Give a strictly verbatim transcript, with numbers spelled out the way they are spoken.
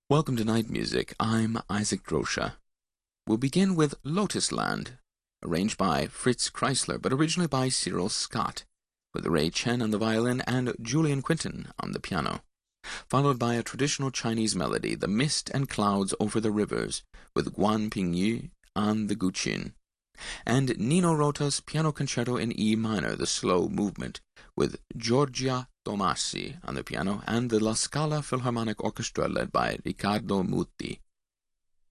Welcome to Night Music. I'm Isaac Drosha. We'll begin with Lotus Land, arranged by Fritz Kreisler, but originally by Cyril Scott, with Ray Chen on the violin and Julian Quinton on the piano, followed by a traditional Chinese melody, The Mist and Clouds Over the Rivers, with Guan Pingyu on the guqin, and Nino Rota's Piano Concerto in E minor, the slow movement, with Giorgia Tomasi on the piano, and the La Scala Philharmonic Orchestra led by Riccardo Muti.